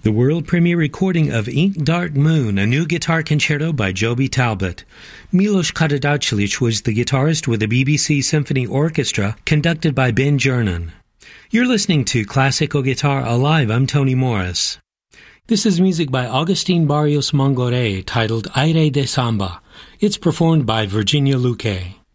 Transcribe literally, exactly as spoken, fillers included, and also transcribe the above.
The world premiere recording of Ink Dark Moon, a new guitar concerto by Joby Talbot. Milos Karadarczyk was the guitarist with the B B C Symphony Orchestra, conducted by Ben Jernan. You're listening to Classical Guitar Alive. I'm Tony Morris. This is music by Agustin Barrios Mongore titled Aire de Samba. It's performed by Virginia Luque.